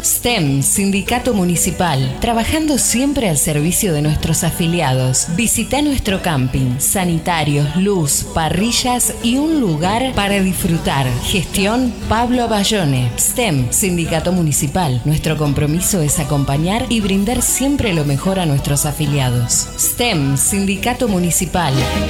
STEM, Sindicato Municipal, trabajando siempre al servicio de nuestros afiliados. Visita nuestro camping, sanitarios, luz, parrillas y un lugar para disfrutar. Gestión Pablo Bayone. STEM, Sindicato Municipal. Nuestro compromiso es acompañar y brindar siempre lo mejor a nuestros afiliados. STEM, Sindicato Municipal.